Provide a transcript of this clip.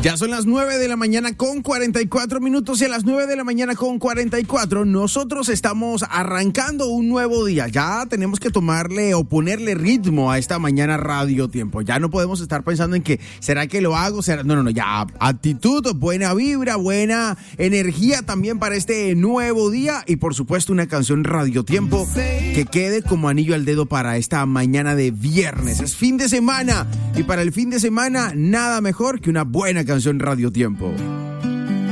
Ya son las 9 de la mañana con 44 minutos y a las 9 de la mañana con 44 nosotros estamos arrancando un nuevo día. Ya tenemos que tomarle o ponerle ritmo a esta mañana Radio Tiempo. Ya no podemos estar pensando en que ¿será que lo hago? No, ya actitud, buena vibra, buena energía también para este nuevo día y por supuesto una canción Radio Tiempo que quede como anillo al dedo para esta mañana de viernes. Es fin de semana y para el fin de semana nada mejor que una buena canción Radio Tiempo.